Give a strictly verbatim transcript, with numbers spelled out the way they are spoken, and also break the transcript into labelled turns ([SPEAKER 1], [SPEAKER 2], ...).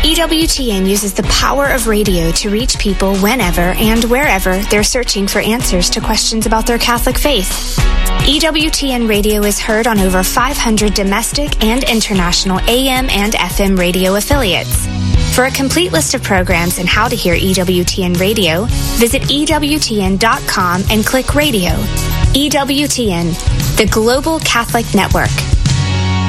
[SPEAKER 1] E W T N uses the power of radio to reach people whenever and wherever they're searching for answers to questions about their Catholic faith. E W T N Radio is heard on over five hundred domestic and international A M and F M radio affiliates. For a complete list of programs and how to hear E W T N Radio, visit E W T N dot com and click radio. E W T N, the Global Catholic Network.